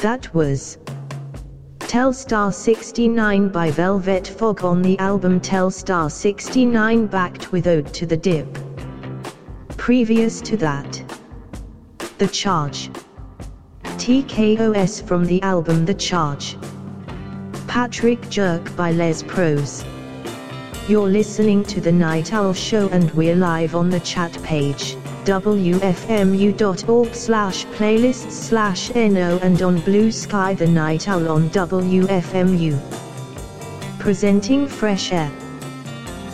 That was Telstar 69 by Velvet Fog on the album Telstar 69, backed with Ode to the Dip. Previous to that, The Charge, TKOS from the album The Charge, Patrick Jerk by Les Pros. You're listening to The Night Owl Show and we're live on the chat page, wfmu.org/playlists/no, and on Blue Sky The Night Owl on WFMU. Presenting Fresh Air.